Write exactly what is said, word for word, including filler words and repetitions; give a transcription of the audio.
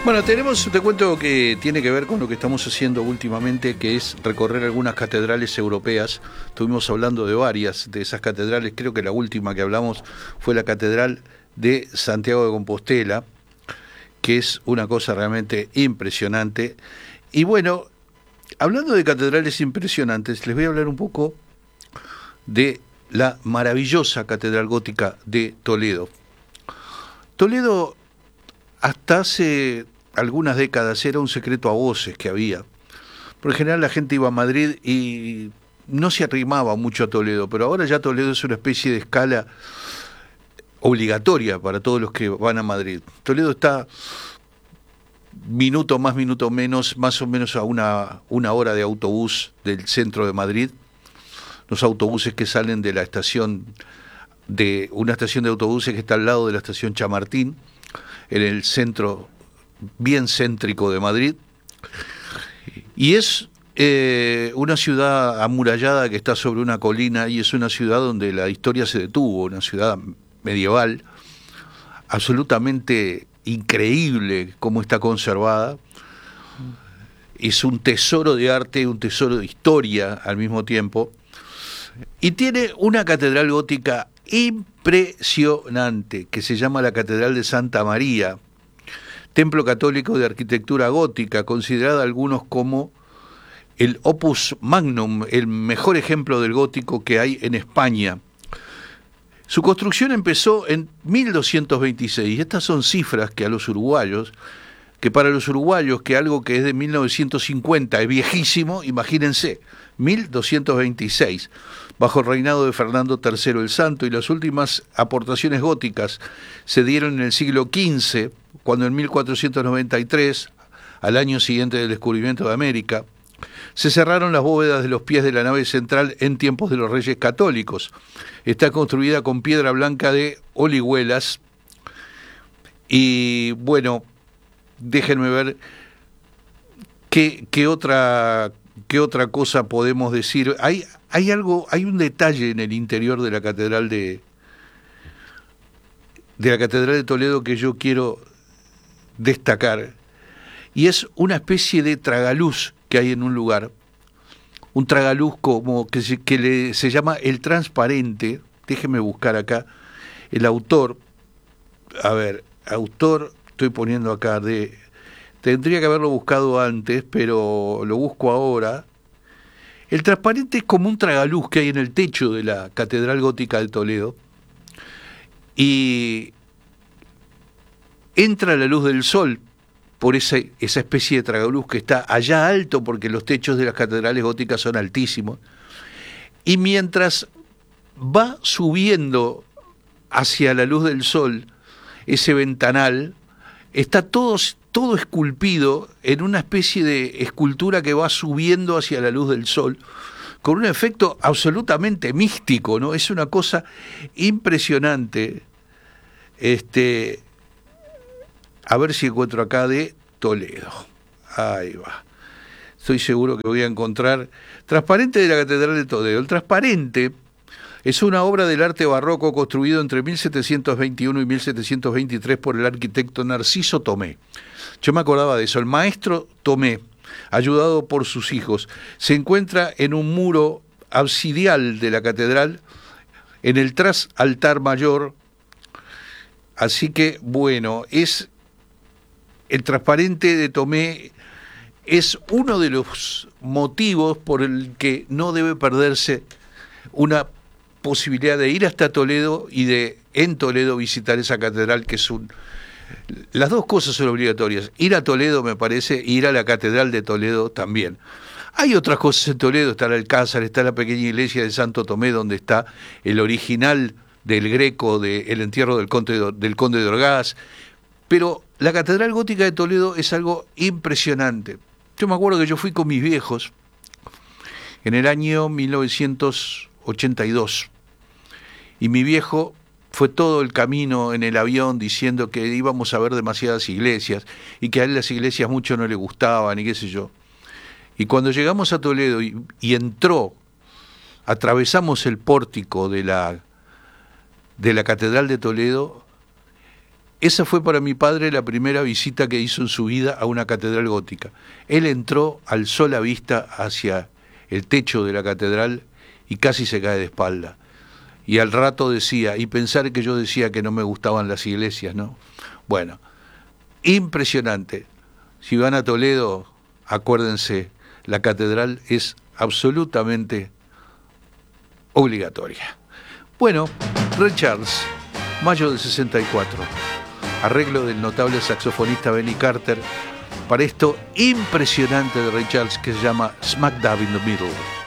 Bueno, tenemos, te cuento que tiene que ver con lo que estamos haciendo últimamente, que es recorrer algunas catedrales europeas. Estuvimos hablando de varias de esas catedrales, creo que la última que hablamos fue la Catedral de Santiago de Compostela, que es una cosa realmente impresionante. Y bueno, hablando de catedrales impresionantes, les voy a hablar un poco de la maravillosa Catedral Gótica de Toledo. Toledo, hasta hace algunas décadas, era un secreto a voces que había. Por lo general la gente iba a Madrid y no se arrimaba mucho a Toledo, pero ahora ya Toledo es una especie de escala obligatoria para todos los que van a Madrid. Toledo está minuto más, minuto menos, más o menos a una, una hora de autobús del centro de Madrid. Los autobuses que salen de la estación, de una estación de autobuses que está al lado de la estación Chamartín, en el centro bien céntrico de Madrid, y es eh, una ciudad amurallada que está sobre una colina, y es una ciudad donde la historia se detuvo, una ciudad medieval, absolutamente increíble cómo está conservada. Es un tesoro de arte, un tesoro de historia al mismo tiempo, y tiene una catedral gótica impresionante que se llama la Catedral de Santa María, templo católico de arquitectura gótica, considerada algunos como el opus magnum, el mejor ejemplo del gótico que hay en España. Su construcción empezó en mil doscientos veintiséis. Estas son cifras que a los uruguayos, que para los uruguayos, que algo que es de mil novecientos cincuenta es viejísimo, imagínense, mil doscientos veintiséis, bajo el reinado de Fernando tercero el Santo, y las últimas aportaciones góticas se dieron en el siglo quince, cuando en mil cuatrocientos noventa y tres, al año siguiente del descubrimiento de América, se cerraron las bóvedas de los pies de la nave central en tiempos de los Reyes Católicos. Está construida con piedra blanca de Orihuelas, y bueno, déjenme ver qué, qué otra qué otra cosa podemos decir. Hay hay algo, hay un detalle en el interior de la catedral de de la catedral de Toledo que yo quiero destacar, y es una especie de tragaluz que hay en un lugar, un tragaluz como que se, que le, se llama el transparente. Déjeme buscar acá el autor. A ver, autor, estoy poniendo acá de, tendría que haberlo buscado antes, pero lo busco ahora. El transparente es como un tragaluz que hay en el techo de la Catedral Gótica de Toledo, y entra la luz del sol por esa, esa especie de tragaluz que está allá alto, porque los techos de las catedrales góticas son altísimos, y mientras va subiendo hacia la luz del sol, ese ventanal está todo, todo esculpido en una especie de escultura que va subiendo hacia la luz del sol, con un efecto absolutamente místico, ¿no? Es una cosa impresionante. Este, a ver si encuentro acá de Toledo. Ahí va. Estoy seguro que voy a encontrar. Transparente de la Catedral de Toledo. El transparente es una obra del arte barroco construido entre mil setecientos veintiuno y mil setecientos veintitrés por el arquitecto Narciso Tomé. Yo me acordaba de eso. El maestro Tomé, ayudado por sus hijos, se encuentra en un muro absidial de la catedral, en el trasaltar mayor. Así que, bueno, es el transparente de Tomé es uno de los motivos por el que no debe perderse una posibilidad de ir hasta Toledo y de en Toledo visitar esa catedral, que es un... Las dos cosas son obligatorias. Ir a Toledo, me parece, e ir a la Catedral de Toledo también. Hay otras cosas en Toledo, está el Alcázar, está la pequeña iglesia de Santo Tomé, donde está el original del Greco, del entierro del conde de, del conde de Orgaz, pero la Catedral Gótica de Toledo es algo impresionante. Yo me acuerdo que yo fui con mis viejos en el año mil novecientos ochenta y dos, y mi viejo fue todo el camino en el avión diciendo que íbamos a ver demasiadas iglesias, y que a él las iglesias mucho no le gustaban, y qué sé yo. Y cuando llegamos a Toledo y, y entró, atravesamos el pórtico de la, de la Catedral de Toledo, esa fue para mi padre la primera visita que hizo en su vida a una catedral gótica. Él entró, alzó la vista hacia el techo de la catedral y casi se cae de espalda. Y al rato decía, y pensar que yo decía que no me gustaban las iglesias, ¿no? Bueno, impresionante. Si van a Toledo, acuérdense, la catedral es absolutamente obligatoria. Bueno, Ray Charles, mayo del sesenta y cuatro, arreglo del notable saxofonista Benny Carter para esto impresionante de Ray Charles que se llama Smack Dab in the Middle.